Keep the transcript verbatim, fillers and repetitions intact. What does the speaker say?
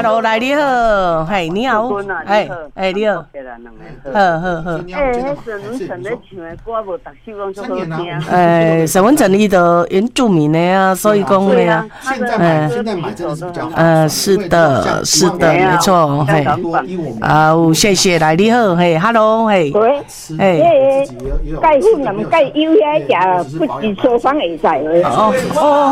，Hello， 来你好，嘿，你好，哎哎你好，好好好。 哎，迄沈文成咧唱的歌无逐首拢足好听。 哎，沈文成伊的原住民的啊，所以讲的啊， 现在买现在买真的是比较好。 呃，是的，是的，没错，嘿，啊，谢谢，来你好，嘿 ，Hello， 嘿， 喂， 嘿， 盖粉啊，唔盖油遐食，不止厨房会使的。 哦哦。